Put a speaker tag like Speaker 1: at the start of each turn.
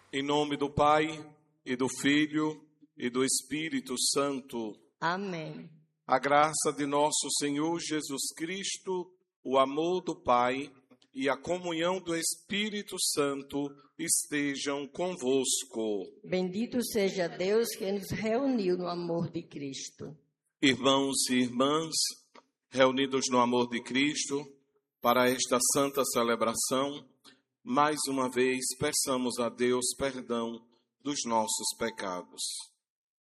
Speaker 1: Em nome do Pai, e do Filho, e do Espírito Santo.
Speaker 2: Amém.
Speaker 1: A graça de nosso Senhor Jesus Cristo, o amor do Pai e a comunhão do Espírito Santo estejam convosco.
Speaker 2: Bendito seja Deus que nos reuniu no amor de Cristo.
Speaker 1: Irmãos e irmãs, reunidos no amor de Cristo, para esta santa celebração, mais uma vez peçamos a Deus perdão dos nossos pecados.